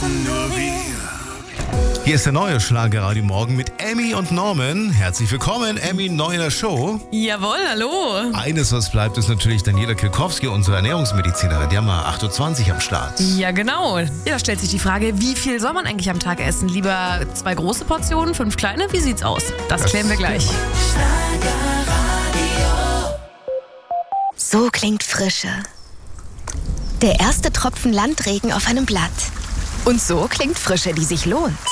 nur wir. Hier ist der neue Schlagerradio Morgen mit Emmy und Norman. Herzlich willkommen, Emmy, neu in der Show. Jawohl, hallo. Eines, was bleibt, ist natürlich Daniela Kilkowski, unsere Ernährungsmedizinerin. Die haben wir 8.20 Uhr am Start. Ja, genau. Ja, da stellt sich die Frage, wie viel soll man eigentlich am Tag essen? Lieber 2 große Portionen, 5 kleine? Wie sieht's aus? Das klären wir gleich. So klingt Frische. Der erste Tropfen Landregen auf einem Blatt. Und so klingt Frische, die sich lohnt.